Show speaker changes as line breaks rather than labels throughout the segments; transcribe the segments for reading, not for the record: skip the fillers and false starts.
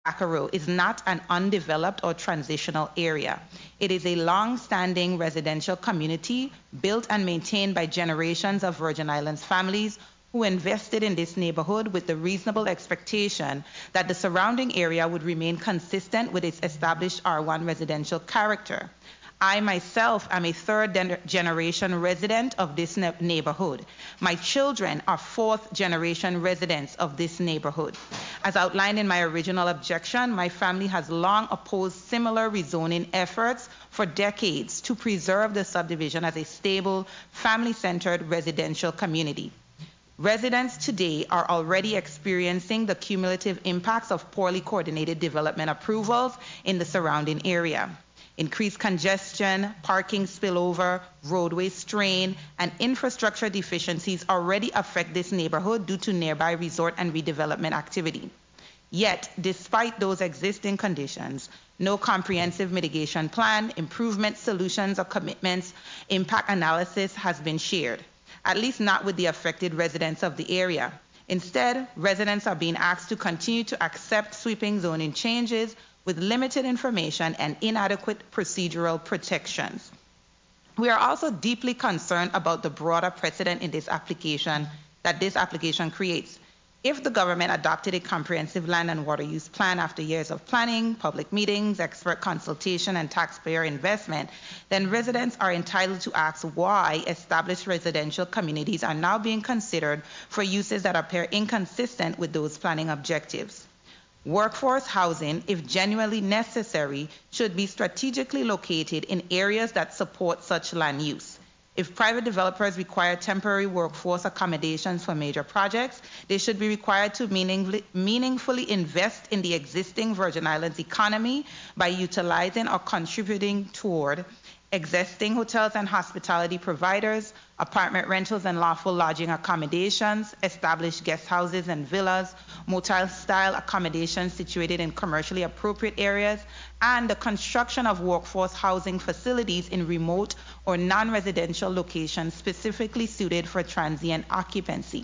Vaccaro is not an undeveloped or transitional area. It is a long-standing residential community built and maintained by generations of Virgin Islands families who invested in this neighborhood with the reasonable expectation that the surrounding area would remain consistent with its established R1 residential character. I myself am a third-generation resident of this neighborhood. My children are fourth-generation residents of this neighborhood. As outlined in my original objection, my family has long opposed similar rezoning efforts for decades to preserve the subdivision as a stable, family-centered residential community. Residents today are already experiencing the cumulative impacts of poorly coordinated development approvals in the surrounding area. Increased congestion, parking spillover, roadway strain, and infrastructure deficiencies already affect this neighborhood due to nearby resort and redevelopment activity. Yet, despite those existing conditions, no comprehensive mitigation plan, improvement solutions, or commitments impact analysis has been shared, at least not with the affected residents of the area. Instead, residents are being asked to continue to accept sweeping zoning changes with limited information and inadequate procedural protections. We are also deeply concerned about the broader precedent in this application that this application creates. If the government adopted a comprehensive land and water use plan after years of planning, public meetings, expert consultation, and taxpayer investment, then residents are entitled to ask why established residential communities are now being considered for uses that appear inconsistent with those planning objectives. Workforce housing, if genuinely necessary, should be strategically located in areas that support such land use. If private developers require temporary workforce accommodations for major projects, they should be required to meaningfully invest in the existing Virgin Islands economy by utilizing or contributing toward existing hotels and hospitality providers, apartment rentals and lawful lodging accommodations, established guest houses and villas, motel-style accommodations situated in commercially appropriate areas, and the construction of workforce housing facilities in remote or non-residential locations specifically suited for transient occupancy.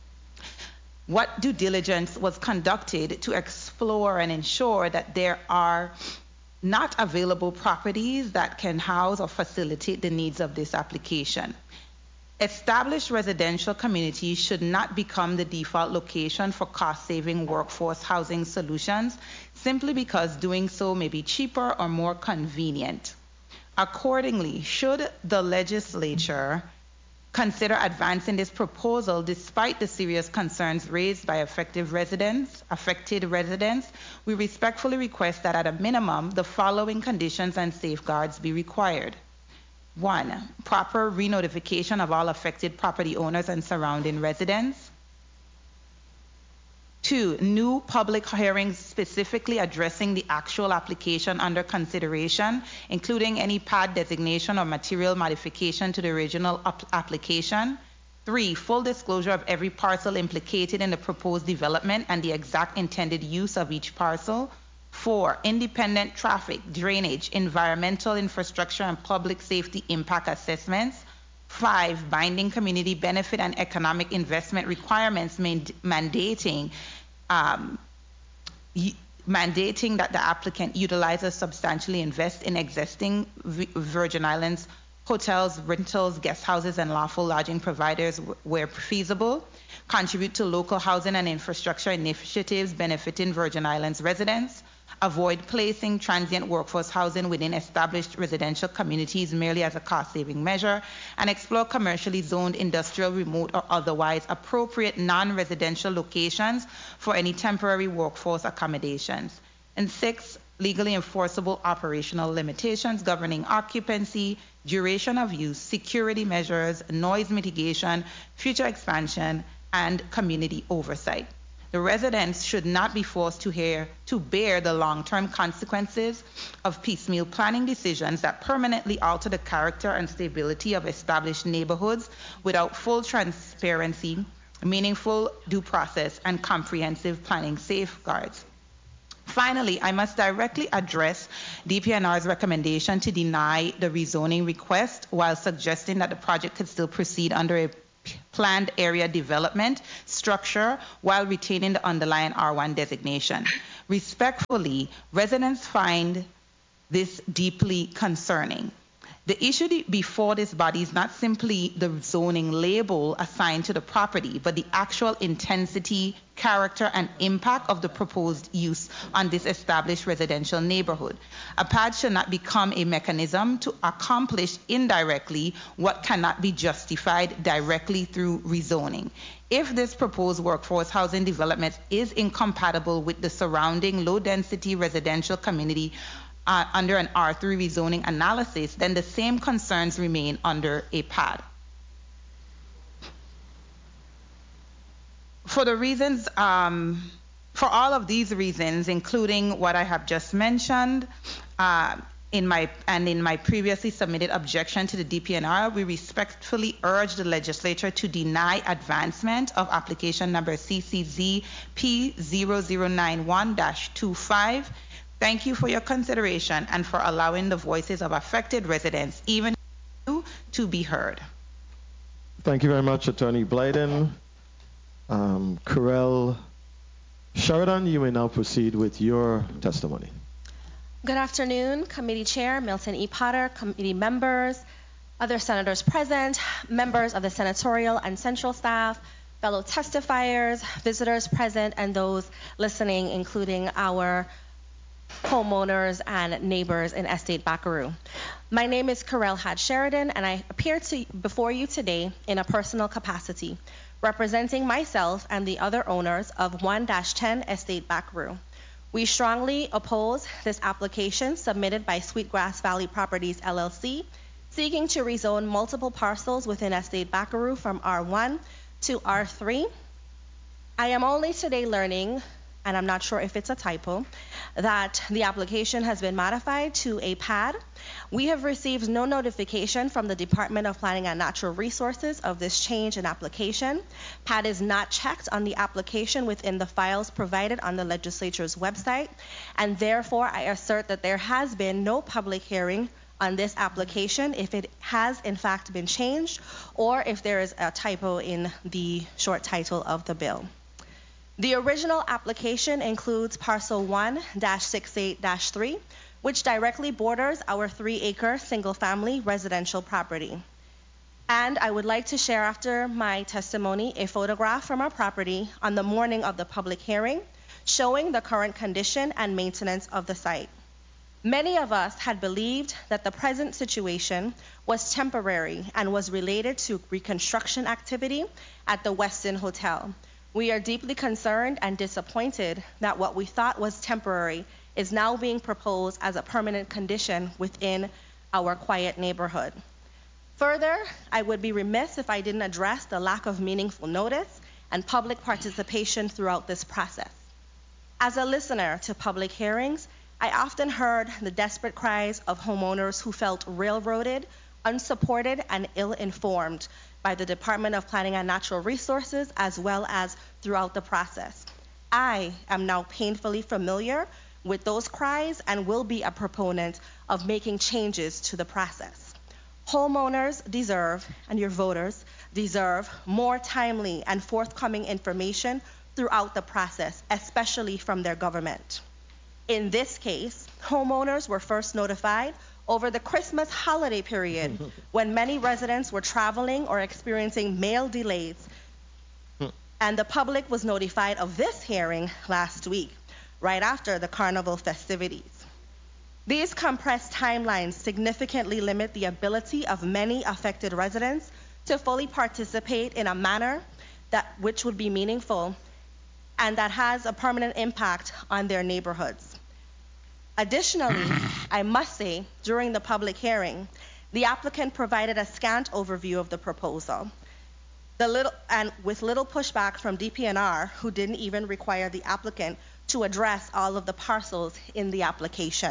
What due diligence was conducted to explore and ensure that there are not available properties that can house or facilitate the needs of this application? Established residential communities should not become the default location for cost-saving workforce housing solutions simply because doing so may be cheaper or more convenient. Accordingly, should the legislature consider advancing this proposal despite the serious concerns raised by affected residents, we respectfully request that at a minimum, the following conditions and safeguards be required. 1, proper re-notification of all affected property owners and surrounding residents. 2, new public hearings specifically addressing the actual application under consideration, including any pad designation or material modification to the original application. 3, full disclosure of every parcel implicated in the proposed development and the exact intended use of each parcel. 4, independent traffic, drainage, environmental infrastructure, and public safety impact assessments. 5, binding community benefit and economic investment requirements mandating that the applicant utilizes substantially invest in existing Virgin Islands hotels, rentals, guest houses, and lawful lodging providers where feasible, contribute to local housing and infrastructure initiatives benefiting Virgin Islands residents, avoid placing transient workforce housing within established residential communities merely as a cost-saving measure, and explore commercially zoned industrial, remote, or otherwise appropriate non-residential locations for any temporary workforce accommodations. And 6, legally enforceable operational limitations governing occupancy, duration of use, security measures, noise mitigation, future expansion, and community oversight. The residents should not be forced to bear the long-term consequences of piecemeal planning decisions that permanently alter the character and stability of established neighborhoods without full transparency, meaningful due process, and comprehensive planning safeguards. Finally, I must directly address DPNR's recommendation to deny the rezoning request while suggesting that the project could still proceed under a planned area development structure while retaining the underlying R1 designation. Respectfully, residents find this deeply concerning. The issue before this body is not simply the zoning label assigned to the property, but the actual intensity, character, and impact of the proposed use on this established residential neighborhood. A PAD should not become a mechanism to accomplish indirectly what cannot be justified directly through rezoning. If this proposed workforce housing development is incompatible with the surrounding low-density residential community under an R3 rezoning analysis, then the same concerns remain under a PAD. For all of these reasons, including what I have just mentioned, in my previously submitted objection to the DPNR, we respectfully urge the legislature to deny advancement of application number CCZ P0091-25. Thank you for your consideration and for allowing the voices of affected residents, even to be heard.
Thank you very much, Attorney Blyden. Correll Sheridan, you may now proceed with your testimony.
Good afternoon, Committee Chair Milton E. Potter, committee members, other senators present, members of the senatorial and central staff, fellow testifiers, visitors present, and those listening, including our homeowners and neighbors in Estate Buckaroo. My name is Correll Had Sheridan, and I appear before you today in a personal capacity, representing myself and the other owners of 1-10 Estate Buckaroo. We strongly oppose this application submitted by Sweetgrass Valley Properties LLC, seeking to rezone multiple parcels within Estate Buckaroo from R1 to R3. I am only today learning, and I'm not sure if it's a typo, that the application has been modified to a PAD. We have received no notification from the Department of Planning and Natural Resources of this change in application. PAD is not checked on the application within the files provided on the legislature's website, and therefore I assert that there has been no public hearing on this application if it has in fact been changed, or if there is a typo in the short title of the bill. The original application includes parcel 1-68-3, which directly borders our 3-acre single-family residential property. And I would like to share after my testimony a photograph from our property on the morning of the public hearing, showing the current condition and maintenance of the site. Many of us had believed that the present situation was temporary and was related to reconstruction activity at the Westin Hotel. We are deeply concerned and disappointed that what we thought was temporary is now being proposed as a permanent condition within our quiet neighborhood. Further, I would be remiss if I didn't address the lack of meaningful notice and public participation throughout this process. As a listener to public hearings, I often heard the desperate cries of homeowners who felt railroaded, unsupported, and ill-informed by the Department of Planning and Natural Resources, as well as throughout the process. I am now painfully familiar with those cries and will be a proponent of making changes to the process. Homeowners deserve, and your voters deserve, more timely and forthcoming information throughout the process, especially from their government. In this case, homeowners were first notified over the Christmas holiday period when many residents were traveling or experiencing mail delays, and the public was notified of this hearing last week, right after the carnival festivities. These compressed timelines significantly limit the ability of many affected residents to fully participate in a manner which would be meaningful and that has a permanent impact on their neighborhoods. Additionally, I must say, during the public hearing, the applicant provided a scant overview of the proposal, with little pushback from DPNR, who didn't even require the applicant to address all of the parcels in the application.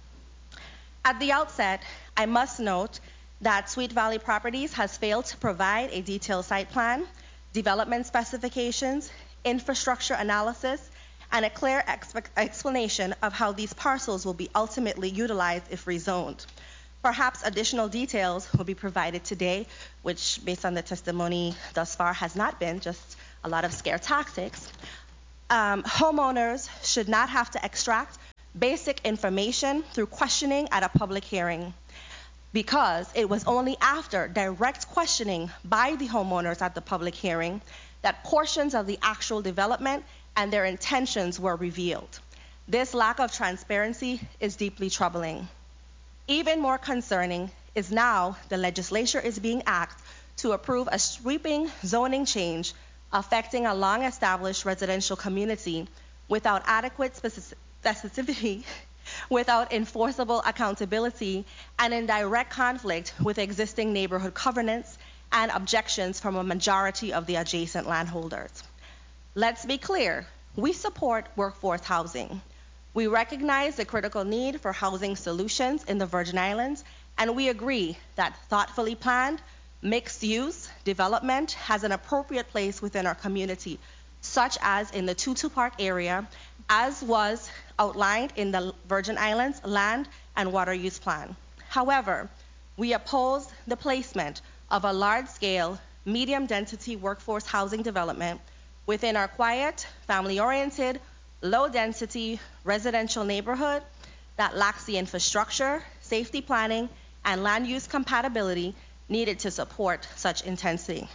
At the outset, I must note that Sweet Valley Properties has failed to provide a detailed site plan, development specifications, infrastructure analysis, and a clear explanation of how these parcels will be ultimately utilized if rezoned. Perhaps additional details will be provided today, which based on the testimony thus far has not been, just a lot of scare tactics. Homeowners should not have to extract basic information through questioning at a public hearing, because it was only after direct questioning by the homeowners at the public hearing that portions of the actual development and their intentions were revealed. This lack of transparency is deeply troubling. Even more concerning is now the legislature is being asked to approve a sweeping zoning change affecting a long-established residential community without adequate specificity, without enforceable accountability, and in direct conflict with existing neighborhood covenants and objections from a majority of the adjacent landholders. Let's be clear, we support workforce housing. We recognize the critical need for housing solutions in the Virgin Islands, and we agree that thoughtfully planned, mixed-use development has an appropriate place within our community, such as in the Tutu Park area, as was outlined in the Virgin Islands Land and Water Use Plan. However, we oppose the placement of a large-scale, medium-density workforce housing development within our quiet, family-oriented, low-density residential neighborhood that lacks the infrastructure, safety planning, and land use compatibility needed to support such intensity.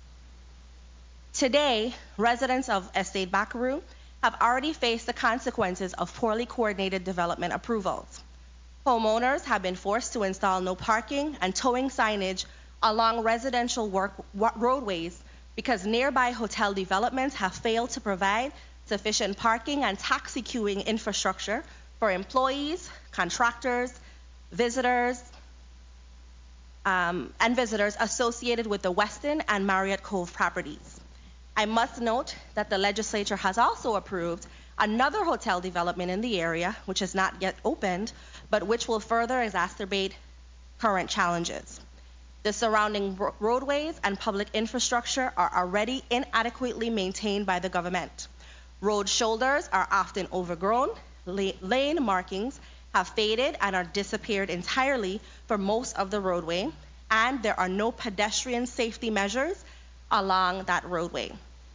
Today, residents of Estate Bakaru have already faced the consequences of poorly coordinated development approvals. Homeowners have been forced to install no parking and towing signage along residential roadways because nearby hotel developments have failed to provide sufficient parking and taxi queuing infrastructure for employees, contractors, visitors associated with the Westin and Marriott Cove properties. I must note that the legislature has also approved another hotel development in the area, which is not yet opened, but which will further exacerbate current challenges. The surrounding roadways and public infrastructure are already inadequately maintained by the government. Road shoulders are often overgrown, lane markings have faded and are disappeared entirely for most of the roadway, and there are no pedestrian safety measures along that roadway.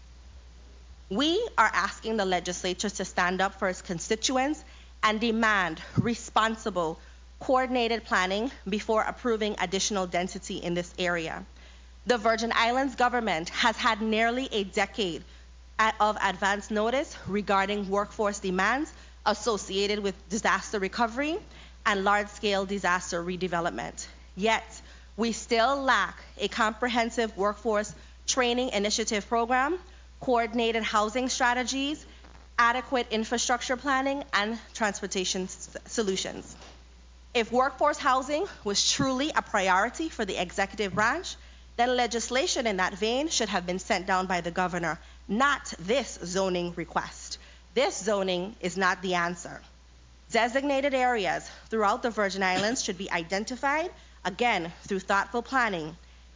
We are asking the legislature to stand up for its constituents and demand responsible, coordinated planning before approving additional density in this area. The Virgin Islands government has had nearly a decade of advance notice regarding workforce demands associated with disaster recovery and large-scale disaster redevelopment. Yet, we still lack a comprehensive workforce training initiative program, coordinated housing strategies, adequate infrastructure planning, and transportation solutions. If workforce housing was truly a priority for the executive branch, then legislation in that vein should have been sent down by the governor, not this zoning request. This zoning is not the answer. Designated areas throughout the Virgin Islands should be identified, again, through thoughtful planning.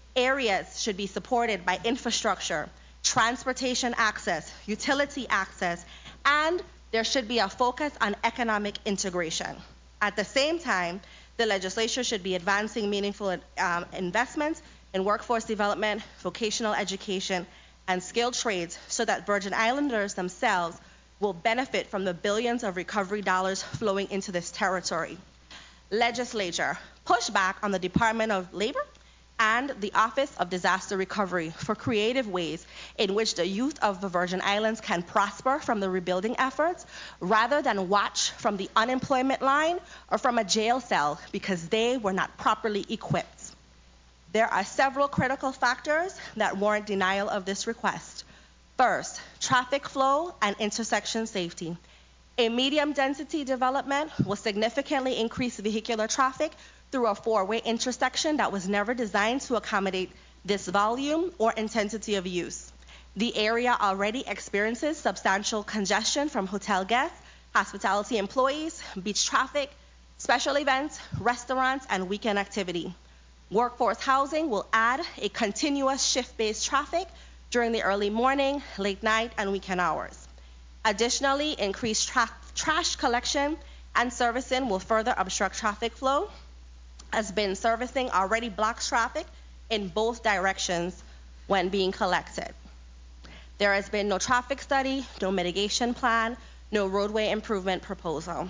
Areas should be supported by infrastructure, transportation access, utility access, and there should be a focus on economic integration. At the same time, the legislature should be advancing meaningful investments in workforce development, vocational education, and skilled trades so that Virgin Islanders themselves will benefit from the billions of recovery dollars flowing into this territory. Legislature, push back on the Department of Labor and the Office of Disaster Recovery for creative ways in which the youth of the Virgin Islands can prosper from the rebuilding efforts rather than watch from the unemployment line or from a jail cell because they were not properly equipped. There are several critical factors that warrant denial of this request. First, traffic flow and intersection safety. A medium-density development will significantly increase vehicular traffic through a four-way intersection that was never designed to accommodate this volume or intensity of use. The area already experiences substantial congestion from hotel guests, hospitality employees, beach traffic, special events, restaurants, and weekend activity. Workforce housing will add a continuous shift-based traffic during the early morning, late night, and weekend hours. Additionally, increased trash collection and servicing will further obstruct traffic flow. has been servicing already blocks traffic in both directions when being collected. There has been no traffic study, no mitigation plan, no roadway improvement proposal.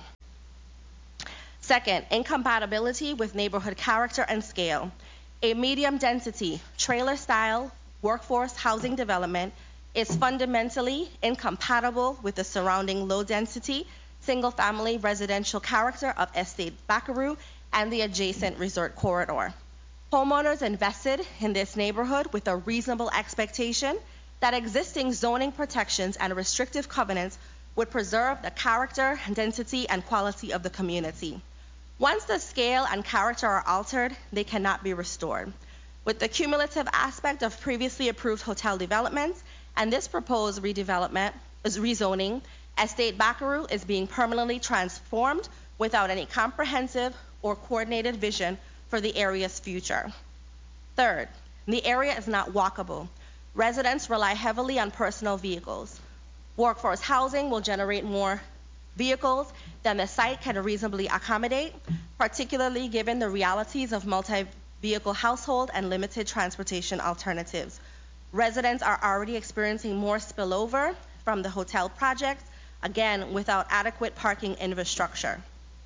Second, incompatibility with neighborhood character and scale. A medium density, trailer style workforce housing development is fundamentally incompatible with the surrounding low density, single family residential character of Estate Buckaroo and the adjacent resort corridor. Homeowners invested in this neighborhood with a reasonable expectation that existing zoning protections and restrictive covenants would preserve the character, density, and quality of the community. Once the scale and character are altered, they cannot be restored. With the cumulative aspect of previously approved hotel developments and this proposed rezoning, Estate Buckaroo is being permanently transformed without any comprehensive or coordinated vision for the area's future. Third, the area is not walkable. Residents rely heavily on personal vehicles. Workforce housing will generate more vehicles than the site can reasonably accommodate, particularly given the realities of multi-vehicle household and limited transportation alternatives. Residents are already experiencing more spillover from the hotel projects, again, without adequate parking infrastructure.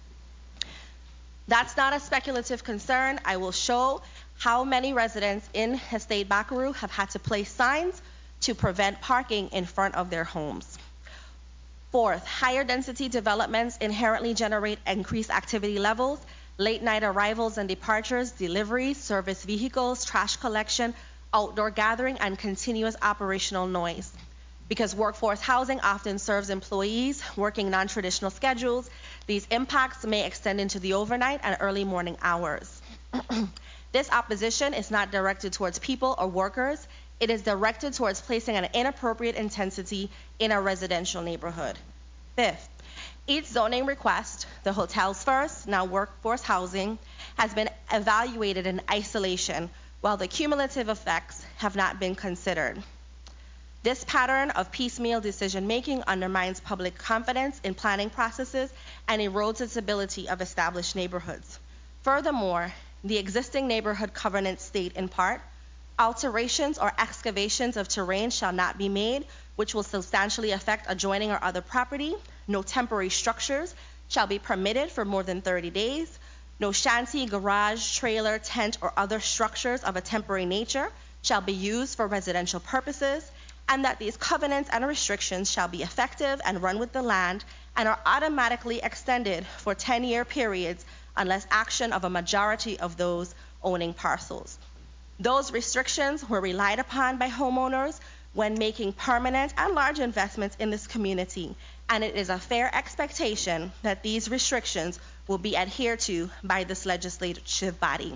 That's not a speculative concern. I will show how many residents in Estate Buckaroo have had to place signs to prevent parking in front of their homes. Fourth, higher density developments inherently generate increased activity levels, late night arrivals and departures, deliveries, service vehicles, trash collection, outdoor gathering, and continuous operational noise. Because workforce housing often serves employees working non-traditional schedules, these impacts may extend into the overnight and early morning hours. This opposition is not directed towards people or workers. It is directed towards placing an inappropriate intensity in a residential neighborhood. Fifth, each zoning request, the hotels first, now workforce housing, has been evaluated in isolation, while the cumulative effects have not been considered. This pattern of piecemeal decision-making undermines public confidence in planning processes and erodes the stability of established neighborhoods. Furthermore, the existing neighborhood covenants state in part, alterations or excavations of terrain shall not be made, which will substantially affect adjoining or other property. No temporary structures shall be permitted for more than 30 days. No shanty, garage, trailer, tent, or other structures of a temporary nature shall be used for residential purposes, and that these covenants and restrictions shall be effective and run with the land and are automatically extended for 10-year periods unless action of a majority of those owning parcels. Those restrictions were relied upon by homeowners when making permanent and large investments in this community, and it is a fair expectation that these restrictions will be adhered to by this legislative body.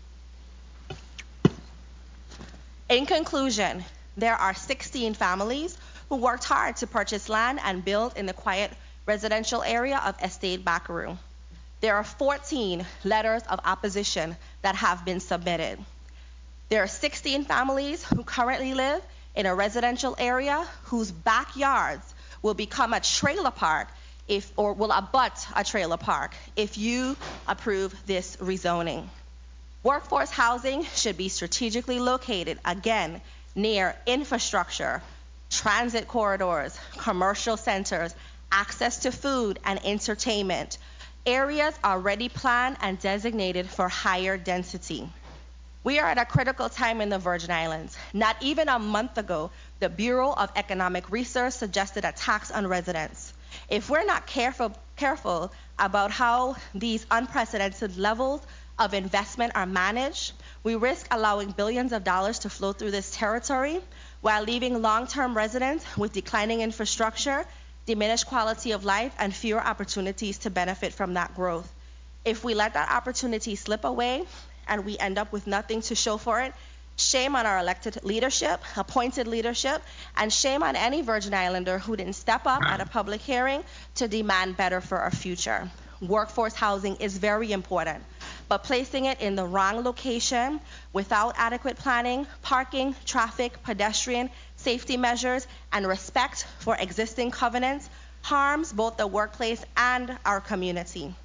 In conclusion, there are 16 families who worked hard to purchase land and build in the quiet residential area of Estate Buckaroo. There are 14 letters of opposition that have been submitted. There are 16 families who currently live in a residential area whose backyards will become a trailer park or will abut a trailer park if you approve this rezoning. Workforce housing should be strategically located, again, near infrastructure, transit corridors, commercial centers, access to food and entertainment, areas already planned and designated for higher density. We are at a critical time in the Virgin Islands. Not even a month ago, the Bureau of Economic Research suggested a tax on residents. If we're not careful about how these unprecedented levels of investment are managed, we risk allowing billions of dollars to flow through this territory while leaving long-term residents with declining infrastructure, diminished quality of life, and fewer opportunities to benefit from that growth. If we let that opportunity slip away and we end up with nothing to show for it, shame on our elected leadership, appointed leadership, and shame on any Virgin Islander who didn't step up at a public hearing to demand better for our future. Workforce housing is very important, but placing it in the wrong location without adequate planning, parking, traffic, pedestrian, safety measures, and respect for existing covenants harms both the workplace and our community.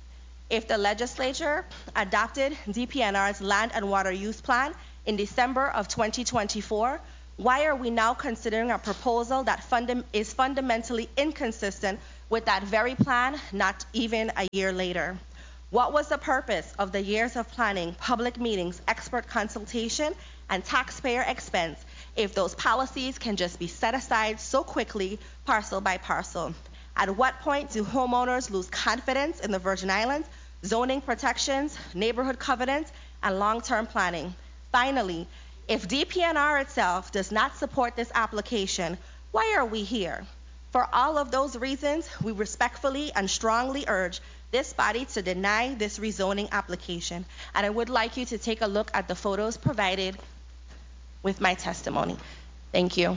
If the legislature adopted DPNR's Land and Water Use Plan in December of 2024, why are we now considering a proposal that is fundamentally inconsistent with that very plan not even a year later? What was the purpose of the years of planning, public meetings, expert consultation, and taxpayer expense if those policies can just be set aside so quickly, parcel by parcel? At what point do homeowners lose confidence in the Virgin Islands, zoning protections, neighborhood covenants, and long-term planning? Finally, if DPNR itself does not support this application, why are we here? For all of those reasons, we respectfully and strongly urge this body to deny this rezoning application. And I would like you to take a look at the photos provided with my testimony. Thank you.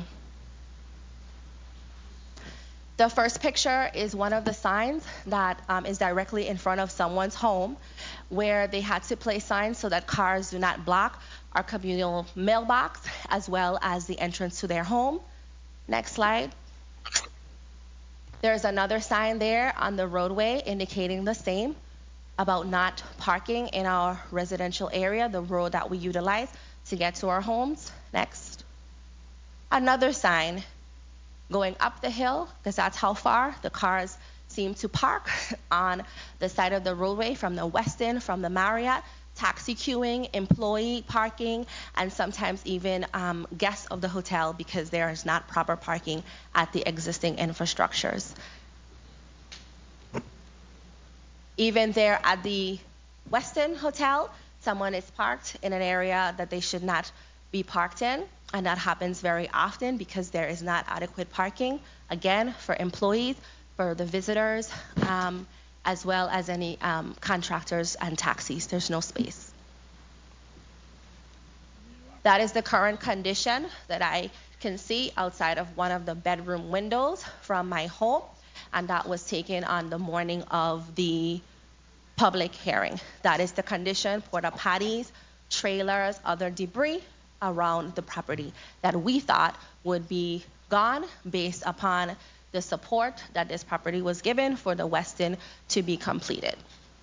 The first picture is one of the signs that is directly in front of someone's home, where they had to place signs so that cars do not block our communal mailbox as well as the entrance to their home. Next slide. There's another sign there on the roadway indicating the same about not parking in our residential area, the road that we utilize to get to our homes. Next. Another sign going up the hill, because that's how far the cars seem to park on the side of the roadway from the Westin, from the Marriott, taxi queuing, employee parking, and sometimes even guests of the hotel because there is not proper parking at the existing infrastructures. Even there at the Westin Hotel, someone is parked in an area that they should not be parked in, and that happens very often because there is not adequate parking, again, for employees, for the visitors, as well as any contractors and taxis. There's no space. That is the current condition that I can see outside of one of the bedroom windows from my home, and that was taken on the morning of the public hearing. That is the condition, porta potties, trailers, other debris around the property that we thought would be gone based upon the support that this property was given for the Westin to be completed.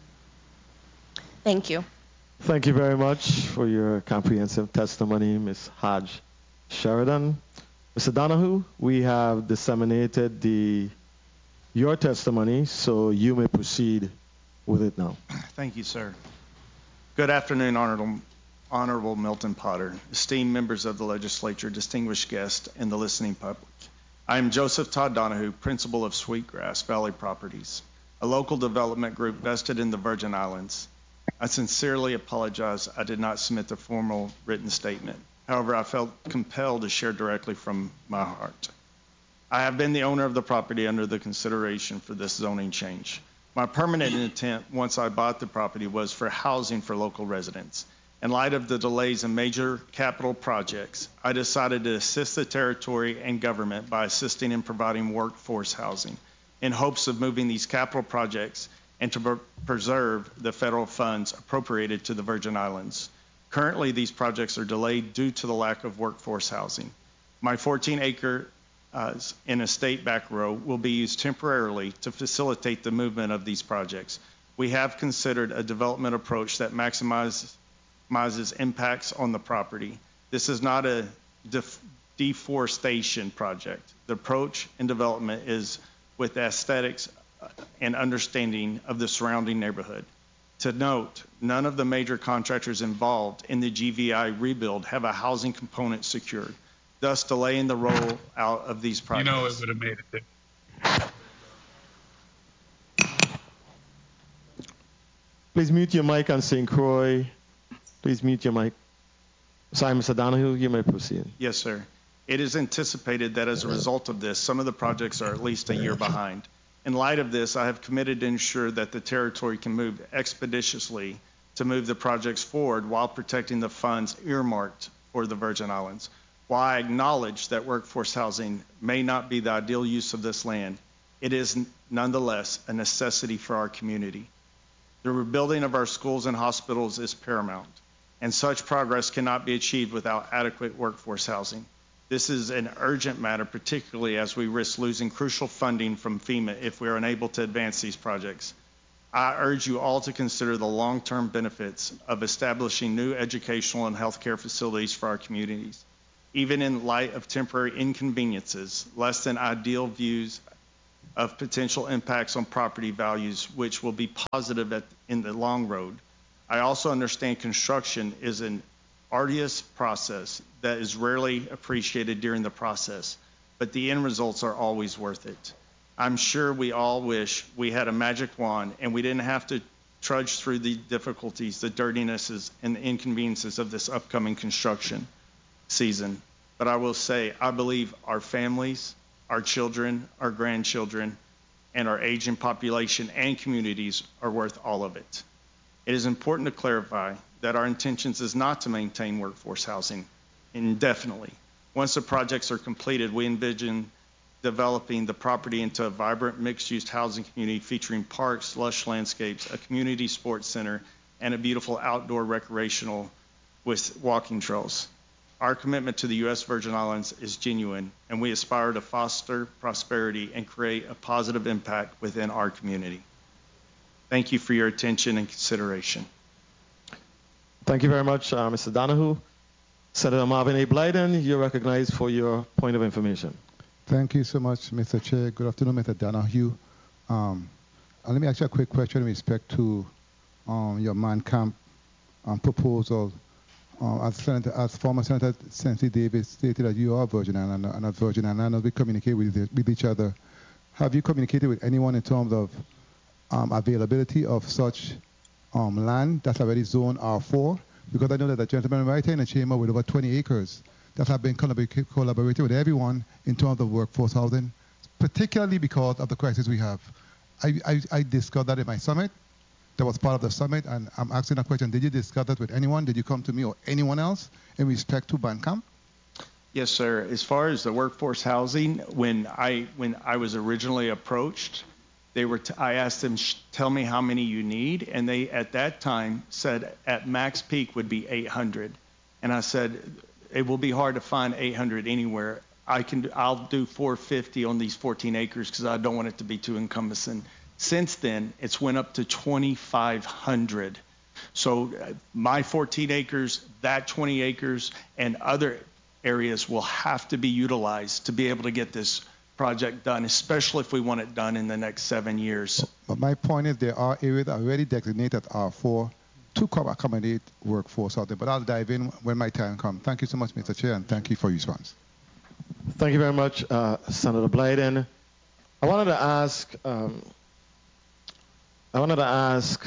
Thank you.
Thank you very much for your comprehensive testimony, Ms. Hodge Sheridan. Mr. Donahue, we have disseminated your testimony, so you may proceed with it now.
Thank you, sir. Good afternoon, Honorable Milton Potter, esteemed members of the legislature, distinguished guests, and the listening public. I am Joseph Todd Donahue, principal of Sweetgrass Valley Properties, a local development group vested in the Virgin Islands. I sincerely apologize I did not submit the formal written statement. However, I felt compelled to share directly from my heart. I have been the owner of the property under the consideration for this zoning change. My permanent intent once I bought the property was for housing for local residents. In light of the delays in major capital projects, I decided to assist the territory and government by assisting in providing workforce housing in hopes of moving these capital projects and to preserve the federal funds appropriated to the Virgin Islands. Currently, these projects are delayed due to the lack of workforce housing. My 14-acre in a state back row will be used temporarily to facilitate the movement of these projects. We have considered a development approach that maximizes impacts on the property. This is not a deforestation project. The approach and development is with aesthetics and understanding of the surrounding neighborhood. To note, none of the major contractors involved in the GVI rebuild have a housing component secured, thus delaying the rollout of these projects.
You know it would have made a difference.
Please mute your mic on St. Croix. Please mute your mic. Sorry, Mr. Donahue, you may proceed.
Yes, sir. It is anticipated that as a result of this, some of the projects are at least a year behind. In light of this, I have committed to ensure that the territory can move expeditiously to move the projects forward while protecting the funds earmarked for the Virgin Islands. While I acknowledge that workforce housing may not be the ideal use of this land, it is nonetheless a necessity for our community. The rebuilding of our schools and hospitals is paramount, and such progress cannot be achieved without adequate workforce housing. This is an urgent matter, particularly as we risk losing crucial funding from FEMA if we are unable to advance these projects. I urge you all to consider the long-term benefits of establishing new educational and healthcare facilities for our communities. Even in light of temporary inconveniences, less than ideal views of potential impacts on property values, which will be positive in the long road. I also understand construction is an arduous process that is rarely appreciated during the process, but the end results are always worth it. I'm sure we all wish we had a magic wand and we didn't have to trudge through the difficulties, the dirtinesses, and the inconveniences of this upcoming construction season. But I will say, I believe our families, our children, our grandchildren, and our aging population and communities are worth all of it. It is important to clarify that our intentions is not to maintain workforce housing indefinitely. Once the projects are completed, we envision developing the property into a vibrant mixed-use housing community featuring parks, lush landscapes, a community sports center, and a beautiful outdoor recreational with walking trails. Our commitment to the U.S. Virgin Islands is genuine, and we aspire to foster prosperity and create a positive impact within our community. Thank you for your attention and consideration.
Thank you very much, Mr. Donahue. Senator Marvin A. Blyden, you're recognized for your point of information.
Thank you so much, Mr. Chair. Good afternoon, Mr. Donahue. Let me ask you a quick question in respect to your Man Camp proposal. As former Senator Sensi Davis stated that you are Virgin Island and a Virgin Island, we communicate with each other. Have you communicated with anyone in terms of availability of such land that's already zoned R4? Because I know that the gentleman right here in the chamber with over 20 acres that have been collaborating with everyone in terms of workforce housing, particularly because of the crisis we have. I discussed that in my summit. That was part of the summit, and I'm asking a question. Did you discuss that with anyone? Did you come to me or anyone else in respect to Man Camp?
Yes, sir. As far as the workforce housing, when I was originally approached, I asked them, tell me how many you need, and they at that time said at max peak would be 800. And I said, it will be hard to find 800 anywhere. I'll do 450 on these 14 acres because I don't want it to be too encompassing. Since then, it's went up to 2,500. So my 14 acres, that 20 acres, and other areas will have to be utilized to be able to get this project done, especially if we want it done in the next 7 years.
But my point is there are areas already designated R4 to accommodate workforce out there. But I'll dive in when my time comes. Thank you so much, Mr. Chair, and thank you for your response.
Thank you very much, Senator Blyden. I wanted to ask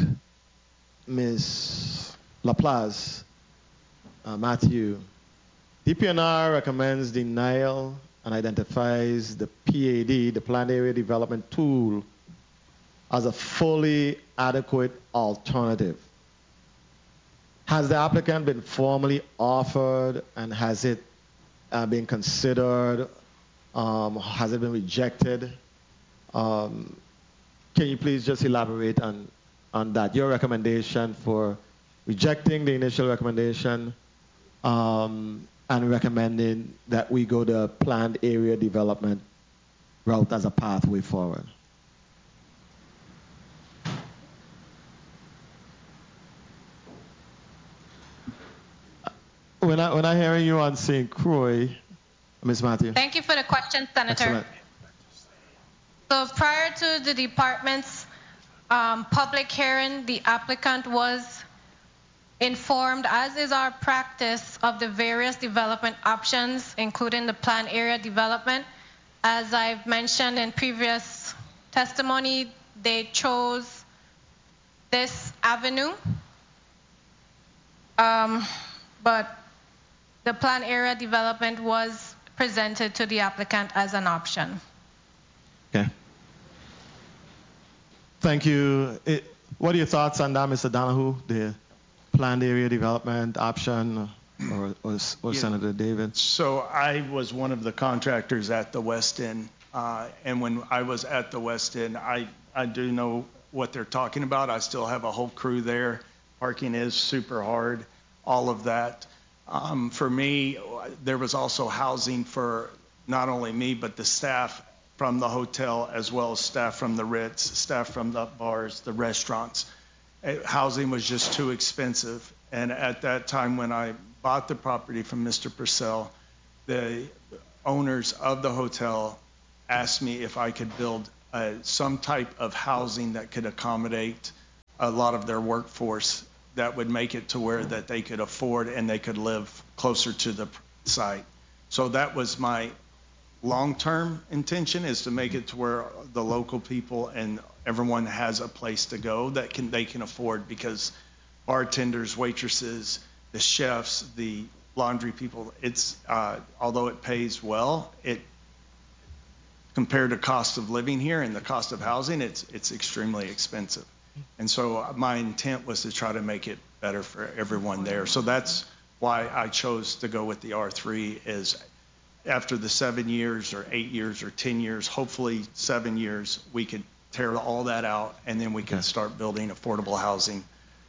Ms. Laplace, Matthew. DPNR recommends denial and identifies the PAD, the Planned Area Development Tool, as a fully adequate alternative. Has the applicant been formally offered, and has it been considered? Has it been rejected? Can you please just elaborate on that? Your recommendation for rejecting the initial recommendation and recommending that we go the planned area development route as a pathway forward. When I hear you on St. Croix, Ms. Matthew.
Thank you for the question, Senator.
Excellent.
So prior to the department's public hearing, the applicant was informed, as is our practice, of the various development options, including the planned area development. As I've mentioned in previous testimony, they chose this avenue. But the planned area development was presented to the applicant as an option.
Okay. Thank you. What are your thoughts on that, Mr. Donahue, the planned area development option, or Senator David?
So I was one of the contractors at the West End, and when I was at the West End, I do know what they're talking about. I still have a whole crew there. Parking is super hard, all of that. For me, there was also housing for not only me, but the staff from the hotel, as well as staff from the Ritz, staff from the bars, the restaurants. Housing was just too expensive. And at that time when I bought the property from Mr. Purcell, the owners of the hotel asked me if I could build some type of housing that could accommodate a lot of their workforce, that would make it to where that they could afford and they could live closer to the site. So that was my long-term intention, is to make it to where the local people and everyone has a place to go that they can afford, because bartenders, waitresses, the chefs, the laundry people, it's although it pays well, it compared to cost of living here and the cost of housing, it's extremely expensive. And so my intent was to try to make it better for everyone there. So that's why I chose to go with the R3, is after the 7 years or 8 years or 10 years, hopefully 7 years, we could tear all that out and then we can start building affordable housing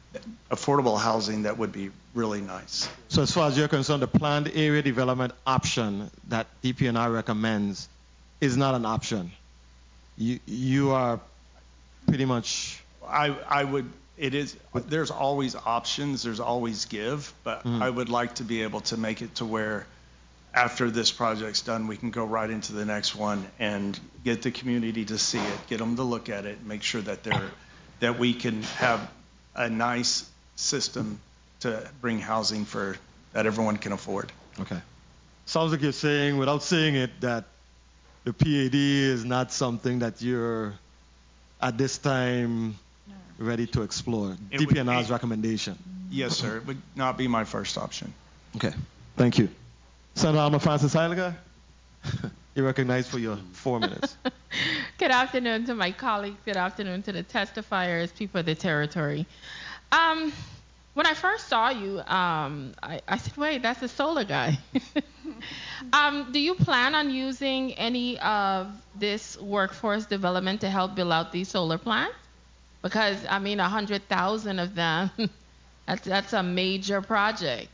that would be really nice.
So as far as you're concerned, the planned area development option that DP&I recommends is not an option. You are pretty much... there's always options, there's always give, but I would like to be able to make it to where after this project's done, we can go right into the next one and get the community to see it, get them to look at it, make sure that we can have a nice system to bring housing that everyone can afford. Okay. Sounds like you're saying, without saying it, that the PAD is not something that you're at this time ready to explore. DP&I's recommendation.
Yes, sir. It would not be my first option.
Okay. Thank you. Senator Alma Francis Heiliger, you're recognized for your 4 minutes.
Good afternoon to my colleagues. Good afternoon to the testifiers, people of the territory. When I first saw you, I said, wait, that's the solar guy. Do you plan on using any of this workforce development to help build out these solar plants? Because, 100,000 of them, that's a major project.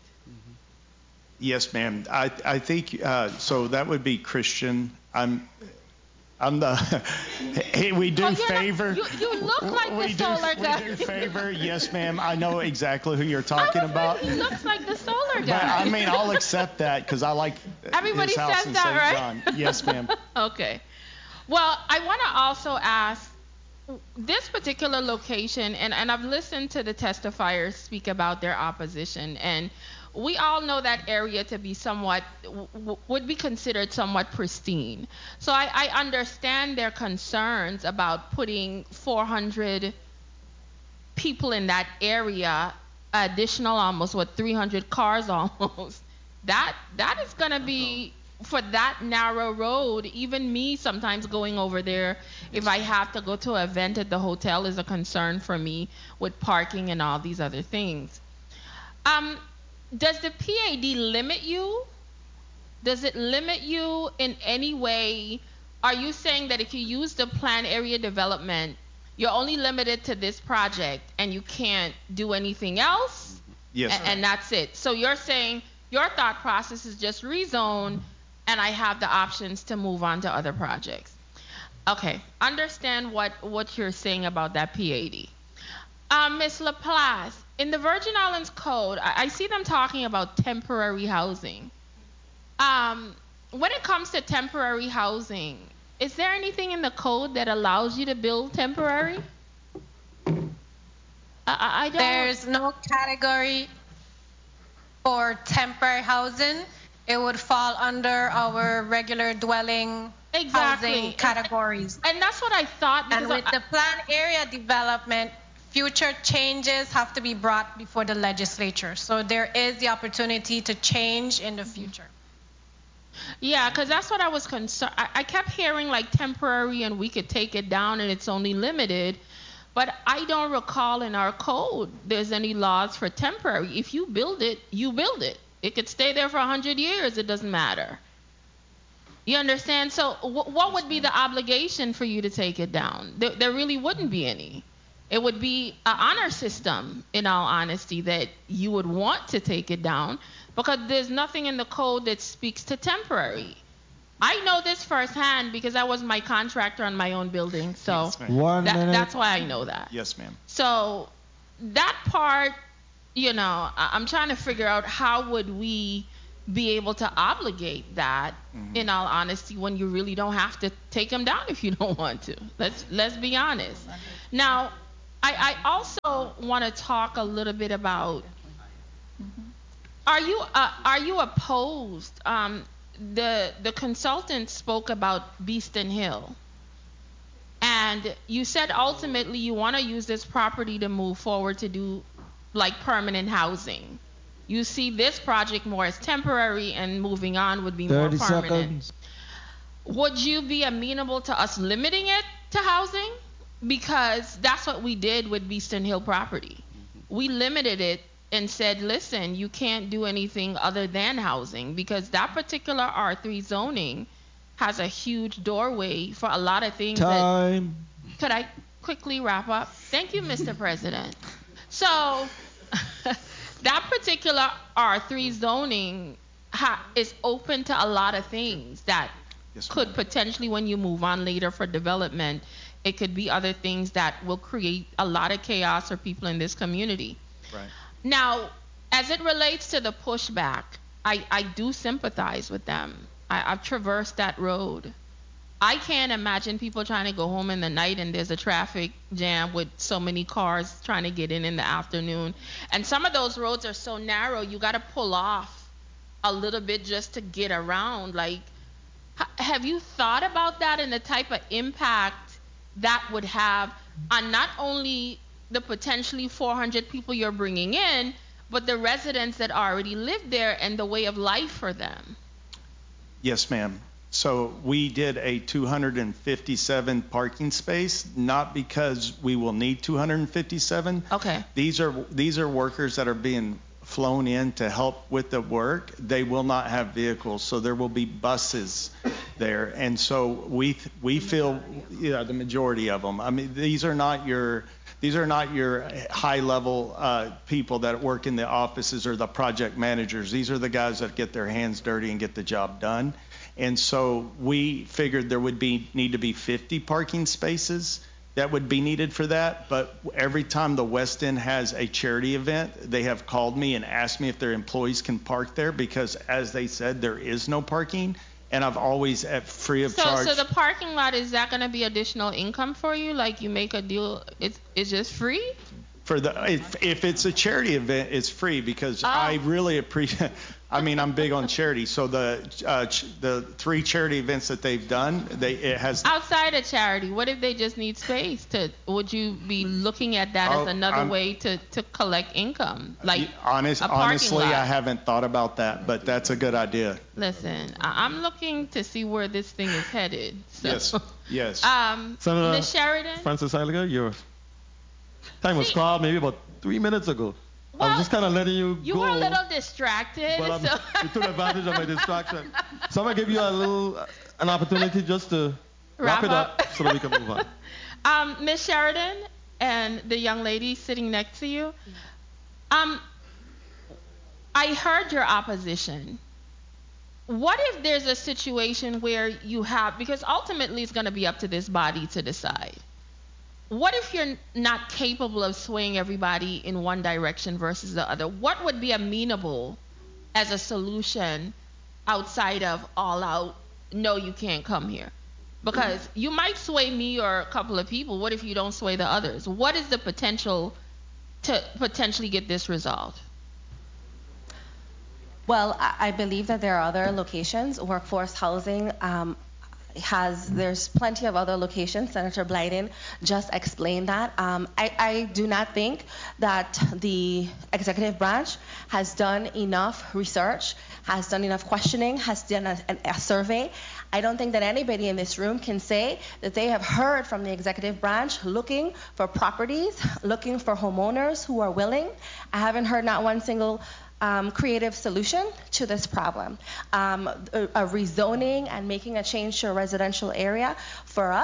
Yes, ma'am. I think so. That would be Christian. I'm the. Hey, we do favor.
You look like the solar guy.
We do favor. Yes, ma'am. I know exactly who you're talking about.
He looks like the solar guy.
But I'll accept that because I like
everybody
his house
says
in
that,
St.
right?
John. Yes, ma'am.
Okay. Well, I want to also ask. This particular location, and I've listened to the testifiers speak about their opposition, and we all know that area to be would be considered somewhat pristine. So I understand their concerns about putting 400 people in that area, additional almost, 300 cars almost. That is going to be... For that narrow road, even me sometimes going over there, if I have to go to an event at the hotel, is a concern for me with parking and all these other things. Does the PAD limit you? Does it limit you in any way? Are you saying that if you use the planned area development, you're only limited to this project and you can't do anything else?
Yes.
And that's it. So you're saying your thought process is just rezone, and I have the options to move on to other projects. Okay, understand what you're saying about that PAD. Ms. LaPlace, in the Virgin Islands Code, I see them talking about temporary housing. When it comes to temporary housing, is there anything in the code that allows you to build temporary? I don't.
There's no category for temporary housing. It would fall under our regular dwelling housing categories.
And that's what I thought.
And with the planned area development, future changes have to be brought before the legislature. So there is the opportunity to change in the future.
Yeah, because that's what I was concerned. I kept hearing like temporary and we could take it down and it's only limited. But I don't recall in our code there's any laws for temporary. If you build it, you build it. It could stay there for 100 years. It doesn't matter. You understand? So what would be the obligation for you to take it down? There really wouldn't be any. It would be an honor system, in all honesty, that you would want to take it down because there's nothing in the code that speaks to temporary. I know this firsthand because I was my contractor on my own building. So
Yes, ma'am.
that's why I know that.
Yes, ma'am.
So that part, I'm trying to figure out how would we be able to obligate that, in all honesty, when you really don't have to take them down if you don't want to. Let's be honest. Now, I also want to talk a little bit about, are you opposed? The consultant spoke about Beeston Hill. And you said ultimately you want to use this property to move forward to do like permanent housing. You see this project more as temporary and moving on would be more permanent.
30 seconds.
Would you be amenable to us limiting it to housing? Because that's what we did with Beeston Hill property. We limited it and said, listen, you can't do anything other than housing because that particular R3 zoning has a huge doorway for a lot of things.
Time.
Could I quickly wrap up? Thank you, Mr. President. So that particular R3 zoning is open to a lot of things that could potentially, when you move on later for development, it could be other things that will create a lot of chaos for people in this community.
Right.
Now, as it relates to the pushback, I do sympathize with them. I've traversed that road. I can't imagine people trying to go home in the night and there's a traffic jam with so many cars trying to get in the afternoon. And some of those roads are so narrow, you got to pull off a little bit just to get around. Like, have you thought about that and the type of impact that would have on not only the potentially 400 people you're bringing in, but the residents that already live there and the way of life for them?
Yes, ma'am. So we did a 257 parking space, not because we will need 257.
Okay.
These are workers that are being flown in to help with the work. They will not have vehicles, so there will be buses there. And so we feel, the majority of them. I mean, these are not your high-level people that work in the offices or the project managers. These are the guys that get their hands dirty and get the job done. And so we figured there would need to be 50 parking spaces that would be needed for that. But every time the West End has a charity event, they have called me and asked me if their employees can park there because, as they said, there is no parking. And I've always at free of charge.
So the parking lot, is that going to be additional income for you? Like you make a deal, it's just free?
If it's a charity event, it's free because I really appreciate. I mean, I'm big on charity. So the 3 charity events that they've done, it has.
Outside of charity, what if they just need space? Would you be looking at that as another way to collect income? Like
honestly, I haven't thought about that, but that's a good idea.
Listen, I'm looking to see where this thing is headed. So.
Yes.
Senator
Ms. Sheridan?
Francis Heiliger, your time was called maybe about 3 minutes ago.
Well,
I'm just kind of letting you go.
You were a little distracted.
But you took advantage of my distraction. So I'm going to give you an opportunity just to wrap it up so that we can move on.
Ms. Sheridan and the young lady sitting next to you, I heard your opposition. What if there's a situation where you have, because ultimately it's going to be up to this body to decide. What if you're not capable of swaying everybody in one direction versus the other? What would be amenable as a solution outside of all out, no, you can't come here? Because you might sway me or a couple of people. What if you don't sway the others? What is the potential to potentially get this resolved?
Well, I believe that there are other locations. Workforce housing there's plenty of other locations. Senator Blyden just explained that. I do not think that the executive branch has done enough research, has done enough questioning, has done a survey. I don't think that anybody in this room can say that they have heard from the executive branch looking for properties, looking for homeowners who are willing. I haven't heard not one single creative solution to this problem. A rezoning and making a change to a residential area for us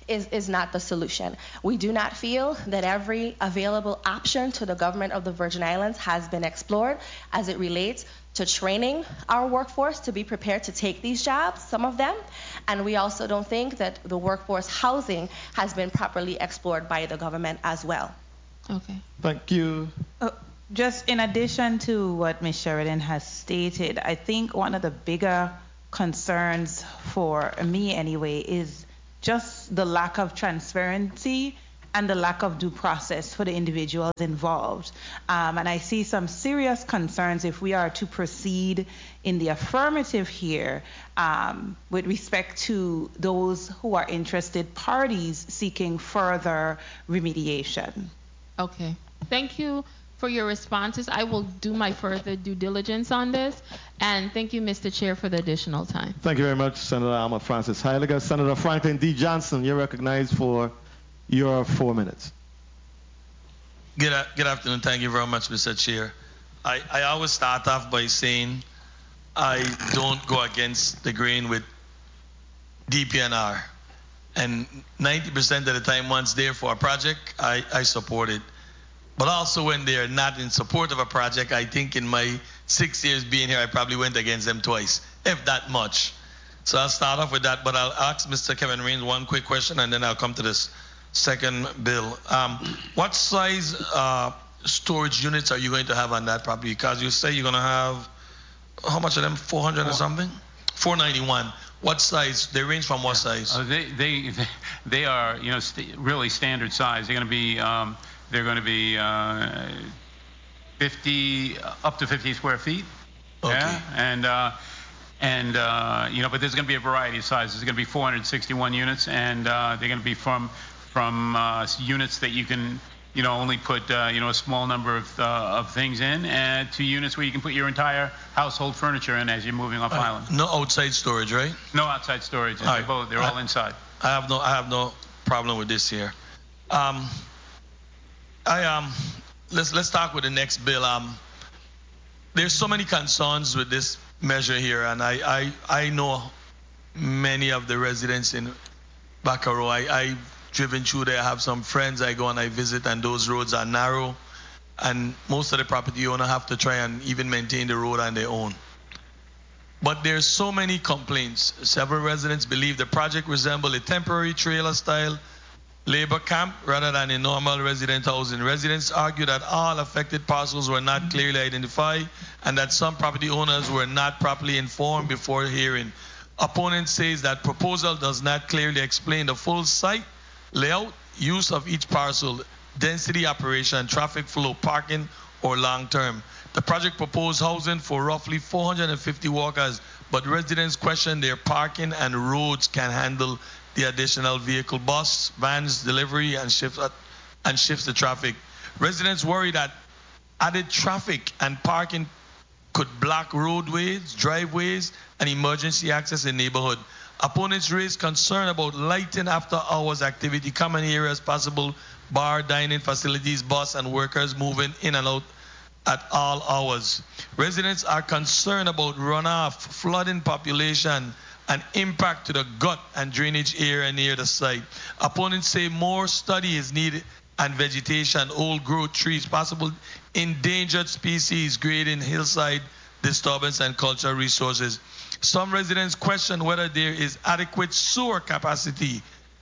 is not the solution. We do not feel that every available option to the government of the Virgin Islands has been explored as it relates to training our workforce to be prepared to take these jobs, some of them. And we also don't think that the workforce housing has been properly explored by the government as well.
Okay.
Thank you.
Just in addition to what Ms. Sheridan has stated, I think one of the bigger concerns for me anyway is just the lack of transparency and the lack of due process for the individuals involved. And I see some serious concerns if we are to proceed in the affirmative here with respect to those who are interested parties seeking further remediation.
Okay. Thank you for your responses. I will do my further due diligence on this. And thank you, Mr. Chair, for the additional time.
Thank you very much, Senator Alma Francis Heiliger. Senator Franklin D. Johnson, you're recognized for your 4 minutes.
Good afternoon. Thank you very much, Mr. Chair. I always start off by saying I don't go against the grain with DPNR. And 90% of the time, once they're for a project, I support it. But also when they're not in support of a project, I think in my 6 years being here, I probably went against them twice, if that much. So I'll start off with that, but I'll ask Mr. Kevin Raines one quick question, and then I'll come to this second bill. What size storage units are you going to have on that property? Because you say you're going to have, how much of them, 400 or something? 491. What size? They range from what size?
They are, really standard size. They're going to be 50 up to 50 square feet.
Okay.
Yeah? But there's going to be a variety of sizes. There's going to be 461 units, and they're going to be from units that you can only put a small number of things in, and to units where you can put your entire household furniture in as you're moving off island.
No outside storage, right?
No outside storage. They're all inside.
I have no problem with this here. Let's talk with the next bill. There's so many concerns with this measure here, and I know many of the residents in Bacaro. I've driven through there. I have some friends I go and I visit, and those roads are narrow, and most of the property owner have to try and even maintain the road on their own. But there's so many complaints. Several residents believe the project resembles a temporary trailer-style labor camp rather than a normal resident housing. Residents argue that all affected parcels were not clearly identified and that some property owners were not properly informed before hearing. Opponent says that proposal does not clearly explain the full site layout, use of each parcel, density operation, traffic flow, parking, or long-term. The project proposed housing for roughly 450 workers, but residents question their parking and roads can handle the additional vehicle, bus, vans, delivery, and shifts the traffic. Residents worry that added traffic and parking could block roadways, driveways, and emergency access in neighborhood. Opponents raise concern about lighting after hours activity, common areas, possible bar, dining facilities, bus, and workers moving in and out at all hours. Residents are concerned about runoff, flooding population, and impact to the gut and drainage area near the site. Opponents say more study is needed and vegetation, old growth trees, possible endangered species, grading, hillside disturbance, and cultural resources. Some residents question whether there is adequate sewer capacity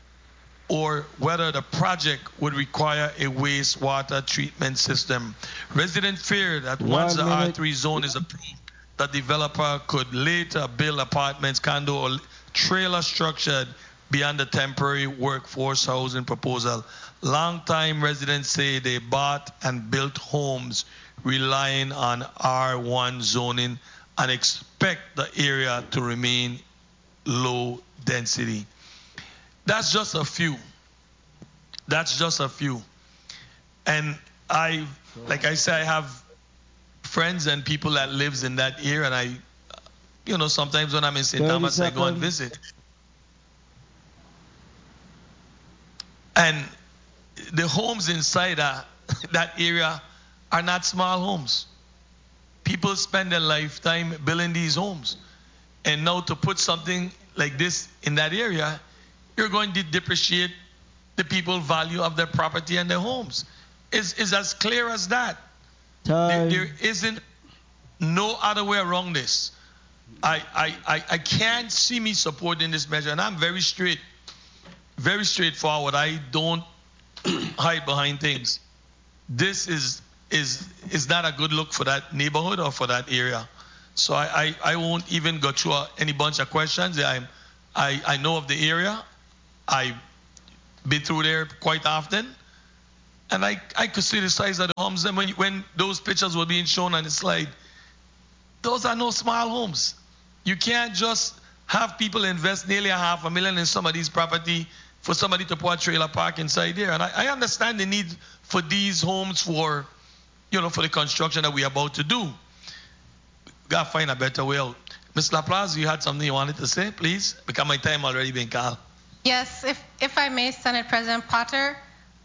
or whether the project would require a wastewater treatment system. Residents fear that once the R3 zone is approved, the developer could later build apartments, condo, or trailer structured beyond the temporary workforce housing proposal. Long-time residents say they bought and built homes relying on R1 zoning and expect the area to remain low density. That's just a few. And like I said, I have friends and people that lives in that area, and I, sometimes when I'm in St. Thomas, I go and visit. And the homes inside that area are not small homes. People spend their lifetime building these homes. And now to put something like this in that area you're going to depreciate the people's value of their property and their homes. It's as clear as that. There isn't no other way around this. I can't see me supporting this measure, and I'm very straightforward. I don't hide behind things. This is not a good look for that neighborhood or for that area. So I won't even go through any bunch of questions. I know of the area. I've been through there quite often. And I could see the size of the homes. And when those pictures were being shown on the slide, those are no small homes. You can't just have people invest nearly $500,000 in some of these property for somebody to put a trailer park inside there. And I understand the need for these homes for the construction that we're about to do. Gotta find a better way out. Ms. Laplace, you had something you wanted to say, please? Because my time already been called.
Yes, if I may, Senate President Potter,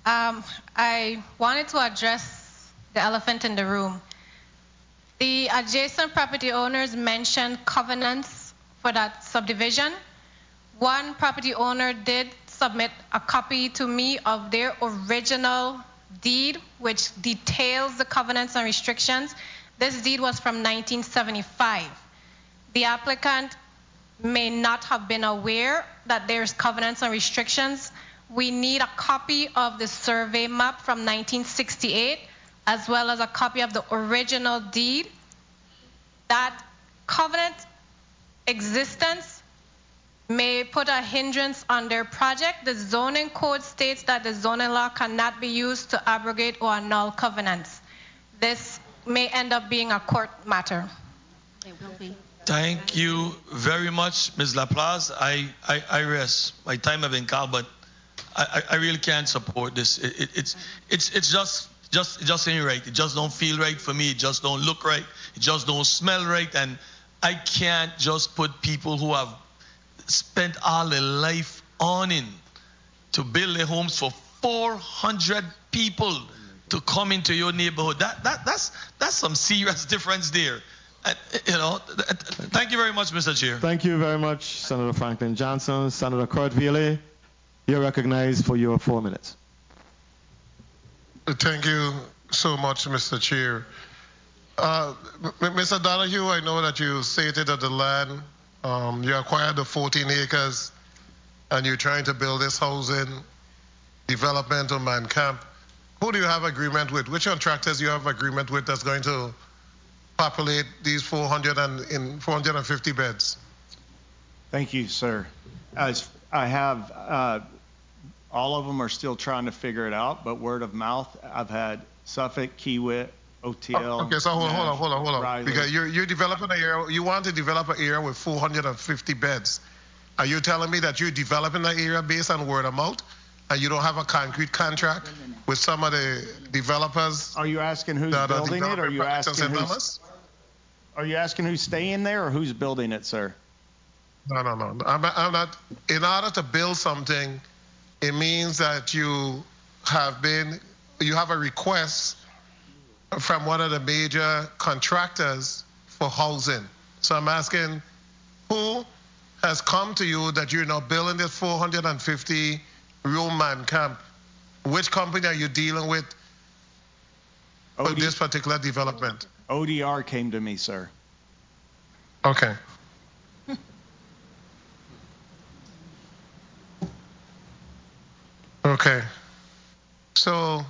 I wanted to address the elephant in the room. The adjacent property owners mentioned covenants for that subdivision. One property owner did submit a copy to me of their original deed, which details the covenants and restrictions. This deed was from 1975. The applicant may not have been aware that there's covenants and restrictions. We need a copy of the survey map from 1968, as well as a copy of the original deed. That covenant existence may put a hindrance on their project. The zoning code states that the zoning law cannot be used to abrogate or annul covenants. This may end up being a court matter.
It will be.
Thank you very much, Ms. Laplace. I rest. My time has been called, but I really can't support this. It's just ain't right. It just don't feel right for me. It just don't look right. It just don't smell right. And I can't just put people who have spent all their life owning to build their homes for 400 people to come into your neighborhood. That's some serious difference there. Thank you very much, Mr. Chair.
Thank you very much, Senator Franklin Johnson. Senator Kurt Veale, you're recognized for your 4 minutes.
Thank you so much, Mr. Chair. Mr. Donahue, I know that you stated that the land, you acquired the 14 acres and you're trying to build this housing development on Man Camp. Who do you have agreement with? Which contractors do you have agreement with that's going to populate these 450 beds?
Thank you, sir. As I have, all of them are still trying to figure it out, but word of mouth, I've had Suffolk, Kiewit, OTL.
Okay, so hold on.
Riley.
Because you're developing an area, you want to develop an area with 450 beds. Are you telling me that you're developing an area based on word of mouth and you don't have a concrete contract with some of the developers?
Are you asking who's building it, or are you asking who's staying there, or who's building it, sir?
No. I'm not. In order to build something, it means that you have a request from one of the major contractors for housing. So I'm asking, who has come to you that you're now building this 450 room Man Camp? Which company are you dealing with for this particular development?
ODR came to me, sir.
Okay. Okay. So,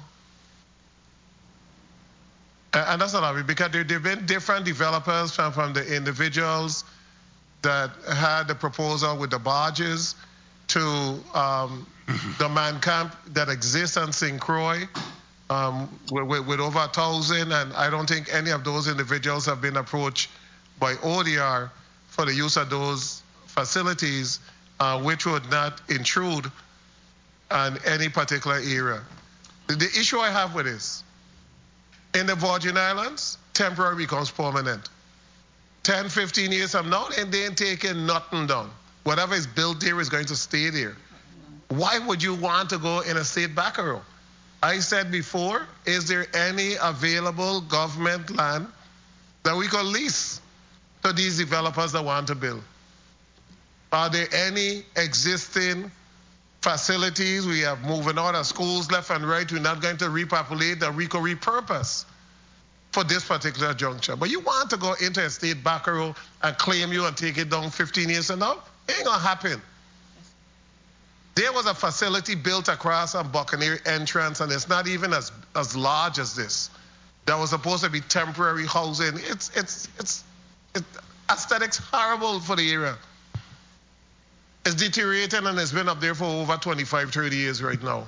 and that's a lot, because there have been different developers from the individuals that had the proposal with the barges to the Man Camp that exists on St. Croix with over 1,000, and I don't think any of those individuals have been approached by ODR for the use of those facilities, which would not intrude on any particular area. The issue I have with this, in the Virgin Islands, temporary becomes permanent. 10, 15 years from now, and they ain't taking nothing down. Whatever is built there is going to stay there. Why would you want to go in a state back row? I said before, is there any available government land that we could lease to these developers that want to build? Are there any existing facilities. We are moving out of schools left and right. We're not going to repopulate the RICO repurpose for this particular juncture. But you want to go into a state back row and claim you and take it down 15 years and up? It ain't gonna happen. There was a facility built across on Buccaneer entrance, and it's not even as large as this. That was supposed to be temporary housing. It's aesthetics horrible for the area. It's deteriorating, and it's been up there for over 25, 30 years right now.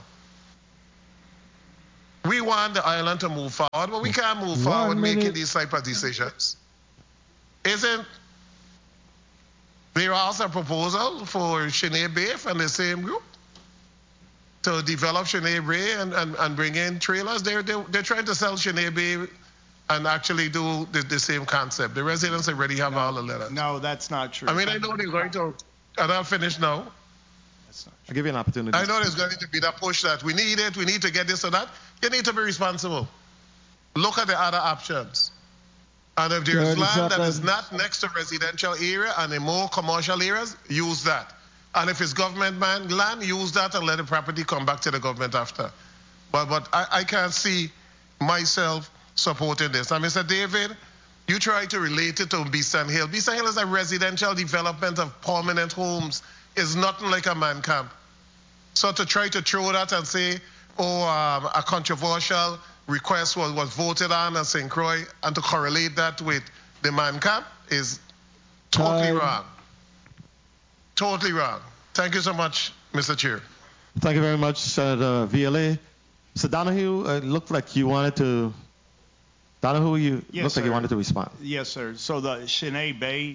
We want the island to move forward, but we can't move forward making these type of decisions. Isn't there also a proposal for Sinead Bay from the same group to develop Sinead Bay and bring in trailers? They're trying to sell Sinead Bay and actually do the same concept. The residents already have all the letters.
No, that's not true.
I mean, I know they're going to, and I'll finish now.
I'll give you an opportunity.
I know there's going to be that push that we need it, we need to get this or that. You need to be responsible. Look at the other options. And if there is land that is not next to residential area and in more commercial areas, use that. And if it's government land, use that and let the property come back to the government after. But I can't see myself supporting this. And Mr. David, you try to relate it to Beeson Hill. Beeson Hill is a residential development of permanent homes. It's nothing like a man camp. So to try to throw that and say, a controversial request was voted on at St. Croix, and to correlate that with the man camp is totally wrong. Totally wrong. Thank you so much, Mr. Chair.
Thank you very much, Senator VLA. Mr. Donahue, it looked like you wanted to. Donahue,
Yes,
looked like you wanted to respond.
Yes, sir. So the Sinead Bay,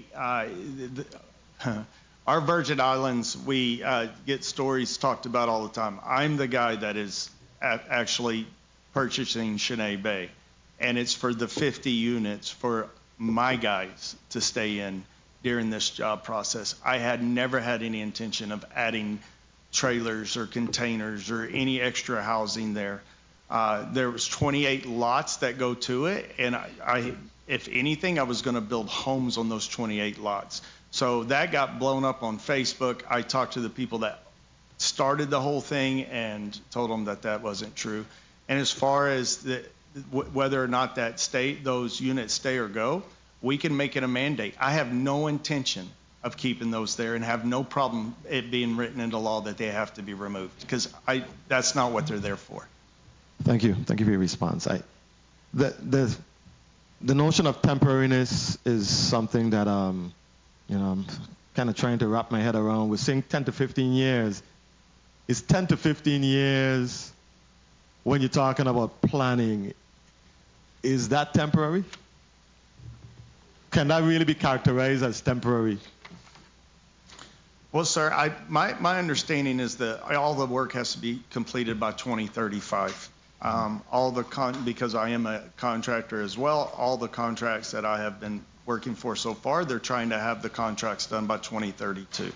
our Virgin Islands, we get stories talked about all the time. I'm the guy that is actually purchasing Sinead Bay, and it's for the 50 units for my guys to stay in during this job process. I had never had any intention of adding trailers or containers or any extra housing there. There was 28 lots that go to it, and I if anything, I was going to build homes on those 28 lots. So that got blown up on Facebook. I talked to the people that started the whole thing and told them that that wasn't true. And as far as whether or not those units stay or go, we can make it a mandate. I have no intention of keeping those there and have no problem it being written into law that they have to be removed, because that's not what they're there for.
Thank you. Thank you for your response. The notion of temporariness is something that I'm kind of trying to wrap my head around. We're saying 10 to 15 years. Is 10 to 15 years, when you're talking about planning, is that temporary? Can that really be characterized as temporary?
Well, sir, my understanding is that all the work has to be completed by 2035. Because I am a contractor as well, all the contracts that I have been working for so far, they're trying to have the contracts done by 2032.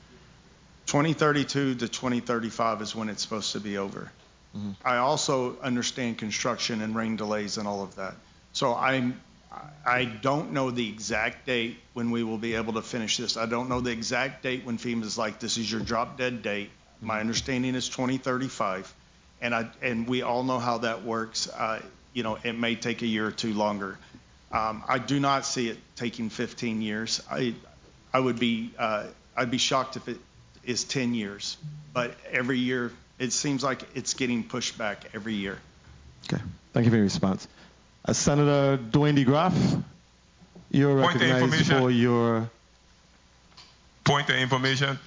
2032 to 2035 is when it's supposed to be over. Mm-hmm. I also understand construction and rain delays and all of that. So I don't know the exact date when we will be able to finish this. I don't know the exact date when FEMA's like, this is your drop dead date. My understanding is 2035. And we all know how that works. It may take a year or two longer. I do not see it taking 15 years. I'd be shocked if it is 10 years. But every year, it seems like it's getting pushed back every year.
Okay. Thank you for your response. Senator Dwayne DeGraff, you're recognized for your
point of information.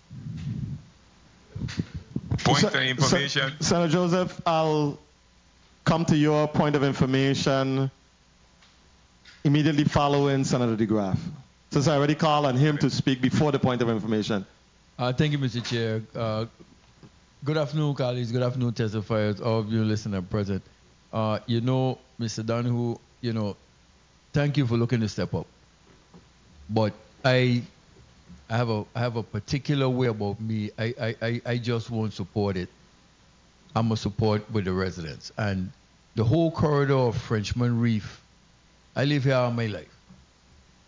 Senator Joseph, I'll come to your point of information immediately following Senator DeGraff, since I already called on him to speak before the point of information.
Thank you, Mr. Chair. Good afternoon, colleagues. Good afternoon, testifiers, all of you listening and present. Mr. Donahue, thank you for looking to step up. But I have a particular way about me. I just won't support it. I'm going to support with the residents. And the whole corridor of Frenchman Reef, I live here all my life.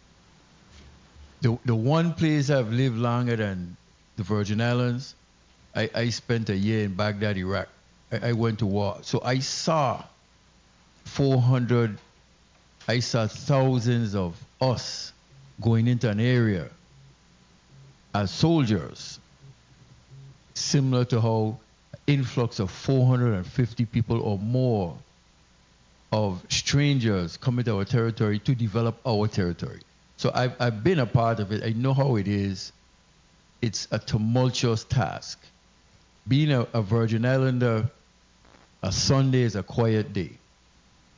The one place I've lived longer than the Virgin Islands I spent a year in Baghdad, Iraq. I went to war. So I saw 400, I saw thousands of us going into an area as soldiers, similar to how influx of 450 people or more of strangers come into our territory to develop our territory. So I've been a part of it. I know how it is. It's a tumultuous task. Being a Virgin Islander, a Sunday is a quiet day.